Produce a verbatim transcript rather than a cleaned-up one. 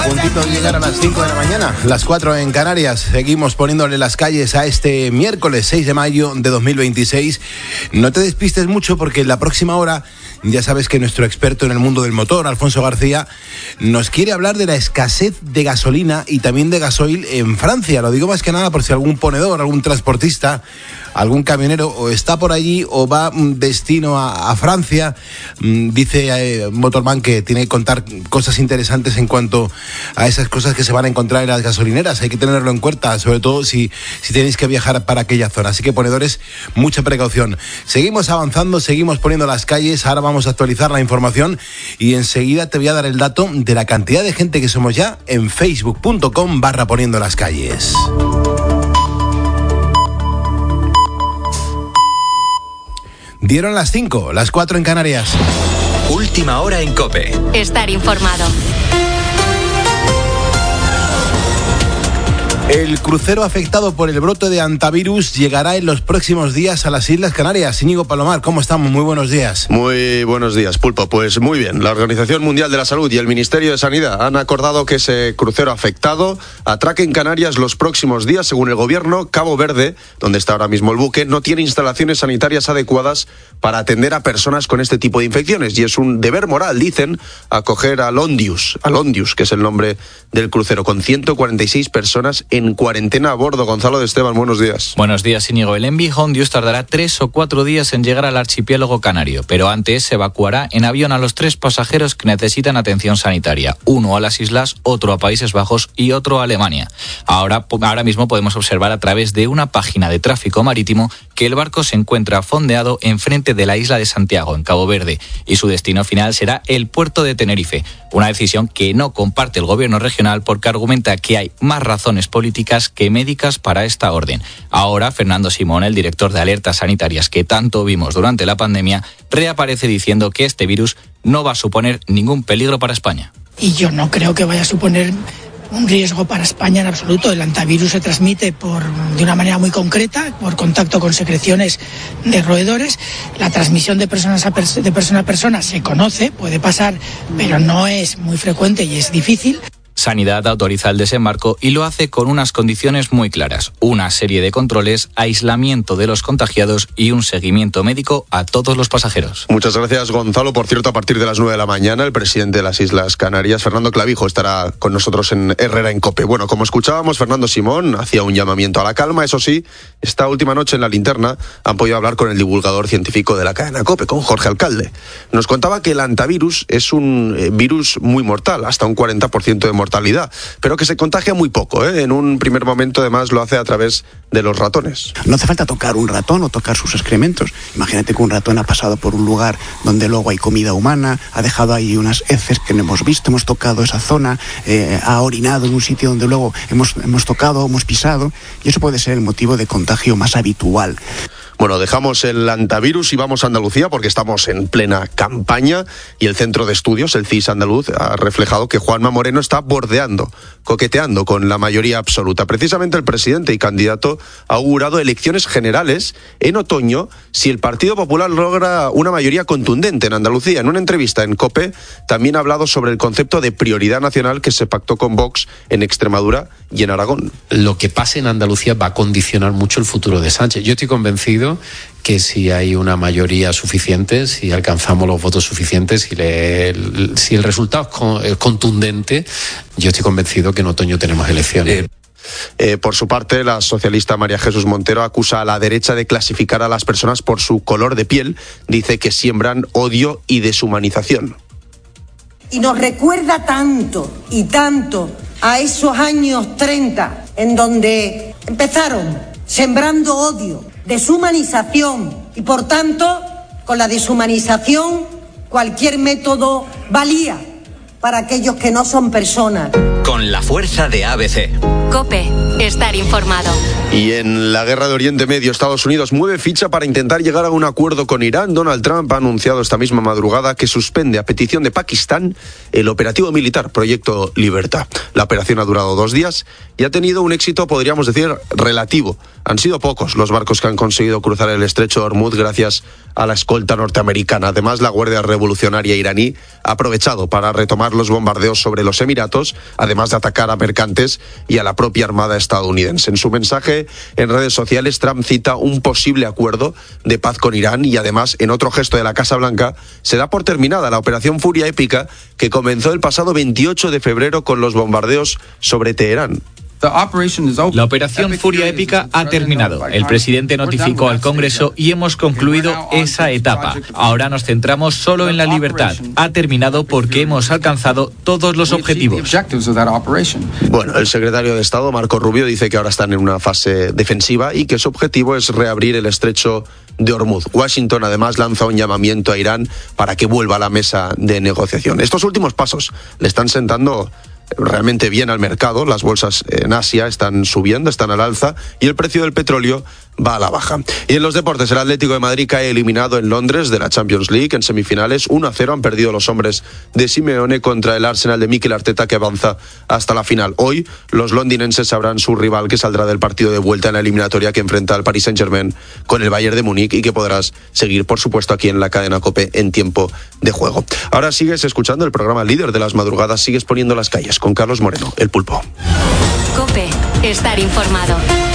A puntito de llegar a las cinco de la mañana, las cuatro en Canarias. Seguimos poniéndole las calles a este miércoles seis de mayo de dos mil veintiséis. No te despistes mucho porque en la próxima hora ya sabes que nuestro experto en el mundo del motor, Alfonso García, nos quiere hablar de la escasez de gasolina y también de gasoil en Francia. Lo digo más que nada por si algún ponedor, algún transportista, algún camionero o está por allí o va destino a, a Francia. Dice eh, Motorman que tiene que contar cosas interesantes en cuanto a esas cosas que se van a encontrar en las gasolineras. Hay que tenerlo en cuenta, sobre todo si, si tenéis que viajar para aquella zona. Así que, ponedores, mucha precaución. Seguimos avanzando, seguimos poniendo las calles. Ahora vamos a actualizar la información y enseguida te voy a dar el dato de la cantidad de gente que somos ya en facebook.com barra poniendo las calles. Dieron las cinco, las cuatro en Canarias. Última hora en COPE. Estar informado. El crucero afectado por el brote de hantavirus llegará en los próximos días a las Islas Canarias. Íñigo Palomar, ¿cómo estamos? Muy buenos días. Muy buenos días, Pulpo. Pues muy bien. La Organización Mundial de la Salud y el Ministerio de Sanidad han acordado que ese crucero afectado atraque en Canarias los próximos días. Según el gobierno, Cabo Verde, donde está ahora mismo el buque, no tiene instalaciones sanitarias adecuadas para atender a personas con este tipo de infecciones. Y es un deber moral, dicen, acoger al Ondius, al Ondius, que es el nombre del crucero, con ciento cuarenta y seis personas en en cuarentena a bordo. Gonzalo de Esteban, buenos días. Buenos días, Íñigo. El Envy Hondius tardará tres o cuatro días en llegar al archipiélago canario, pero antes se evacuará en avión a los tres pasajeros que necesitan atención sanitaria. Uno a las islas, otro a Países Bajos y otro a Alemania. Ahora, ahora mismo podemos observar a través de una página de tráfico marítimo que el barco se encuentra fondeado enfrente de la isla de Santiago, en Cabo Verde, y su destino final será el puerto de Tenerife. Una decisión que no comparte el gobierno regional porque argumenta que hay más razones políticas que médicas para esta orden. Ahora, Fernando Simón, el director de alertas sanitarias que tanto vimos durante la pandemia, reaparece diciendo que este virus no va a suponer ningún peligro para España. Y yo no creo que vaya a suponer un riesgo para España en absoluto. El hantavirus se transmite por, de una manera muy concreta, por contacto con secreciones de roedores. La transmisión de, personas a pers- de persona a persona se conoce, puede pasar, pero no es muy frecuente y es difícil. Sanidad autoriza el desembarco y lo hace con unas condiciones muy claras. Una serie de controles, aislamiento de los contagiados y un seguimiento médico a todos los pasajeros. Muchas gracias, Gonzalo. Por cierto, a partir de las nueve de la mañana, el presidente de las Islas Canarias, Fernando Clavijo, estará con nosotros en Herrera en COPE. Bueno, como escuchábamos, Fernando Simón hacía un llamamiento a la calma. Eso sí, esta última noche en La Linterna han podido hablar con el divulgador científico de la cadena COPE, con Jorge Alcalde. Nos contaba que el hantavirus es un eh, virus muy mortal, hasta un cuarenta por ciento de mortalidad, pero que se contagia muy poco, ¿eh? En un primer momento, además, lo hace a través de los ratones. No hace falta tocar un ratón o tocar sus excrementos. Imagínate que un ratón ha pasado por un lugar donde luego hay comida humana, ha dejado ahí unas heces que no hemos visto, hemos tocado esa zona, eh, ha orinado en un sitio donde luego hemos, hemos tocado, hemos pisado, y eso puede ser el motivo de contagio más habitual. Bueno, dejamos el hantavirus y vamos a Andalucía porque estamos en plena campaña y el Centro de Estudios, el C I S Andaluz, ha reflejado que Juanma Moreno está bordeando, coqueteando con la mayoría absoluta. Precisamente el presidente y candidato ha augurado elecciones generales en otoño si el Partido Popular logra una mayoría contundente en Andalucía. En una entrevista en COPE también ha hablado sobre el concepto de prioridad nacional que se pactó con Vox en Extremadura y en Aragón. Lo que pase en Andalucía va a condicionar mucho el futuro de Sánchez. Yo estoy convencido que si hay una mayoría suficiente, si alcanzamos los votos suficientes, si, le, el, si el resultado es contundente, yo estoy convencido que en otoño tenemos elecciones. Eh. Eh, por su parte, la socialista María Jesús Montero acusa a la derecha de clasificar a las personas por su color de piel. Dice que siembran odio y deshumanización. Y nos recuerda tanto y tanto a esos años treinta, en donde empezaron sembrando odio, deshumanización, y por tanto, con la deshumanización, cualquier método valía para aquellos que no son personas. Con la fuerza de A B C. COPE. Estar informado. Y en la guerra de Oriente Medio, Estados Unidos mueve ficha para intentar llegar a un acuerdo con Irán. Donald Trump ha anunciado esta misma madrugada que suspende a petición de Pakistán el operativo militar Proyecto Libertad. La operación ha durado dos días y ha tenido un éxito, podríamos decir, relativo. Han sido pocos los barcos que han conseguido cruzar el estrecho de Hormuz gracias a la escolta norteamericana. Además, la Guardia Revolucionaria iraní ha aprovechado para retomar los bombardeos sobre los Emiratos, además de atacar a mercantes y a la propia Armada estadounidense. En su mensaje en redes sociales, Trump cita un posible acuerdo de paz con Irán y además, en otro gesto de la Casa Blanca, se da por terminada la Operación Furia Épica que comenzó el pasado veintiocho de febrero con los bombardeos sobre Teherán. La operación Furia Épica ha terminado. El presidente notificó al Congreso y hemos concluido esa etapa. Ahora nos centramos solo en la libertad. Ha terminado porque hemos alcanzado todos los objetivos. Bueno, el secretario de Estado, Marco Rubio, dice que ahora están en una fase defensiva y que su objetivo es reabrir el estrecho de Hormuz. Washington además lanza un llamamiento a Irán para que vuelva a la mesa de negociación. Estos últimos pasos le están sentando realmente bien al mercado. Las bolsas en Asia están subiendo, están al alza y el precio del petróleo va a la baja. Y en los deportes, el Atlético de Madrid cae eliminado en Londres de la Champions League en semifinales. uno a cero han perdido los hombres de Simeone contra el Arsenal de Mikel Arteta, que avanza hasta la final. Hoy los londinenses sabrán su rival, que saldrá del partido de vuelta en la eliminatoria que enfrenta al Paris Saint-Germain con el Bayern de Múnich y que podrás seguir, por supuesto, aquí en la cadena COPE en tiempo de juego. Ahora sigues escuchando el programa líder de las madrugadas, sigues poniendo las calles con Carlos Moreno, el Pulpo. COPE. Estar informado.